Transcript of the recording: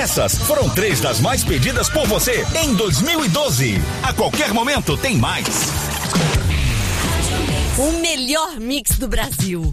Essas foram 3 das mais pedidas por você em 2012. A qualquer momento tem mais. O melhor mix do Brasil.